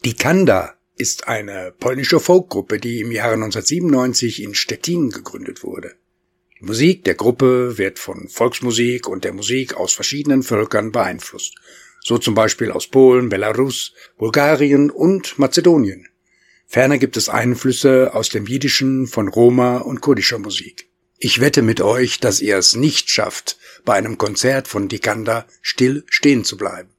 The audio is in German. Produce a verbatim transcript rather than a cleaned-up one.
Die Kanda ist eine polnische Folkgruppe, die im Jahre neunzehnhundertsiebenundneunzig in Stettin gegründet wurde. Die Musik der Gruppe wird von Volksmusik und der Musik aus verschiedenen Völkern beeinflusst, so zum Beispiel aus Polen, Belarus, Bulgarien und Mazedonien. Ferner gibt es Einflüsse aus dem Jiddischen, von Roma und kurdischer Musik. Ich wette mit euch, dass ihr es nicht schafft, bei einem Konzert von Die Kanda still stehen zu bleiben.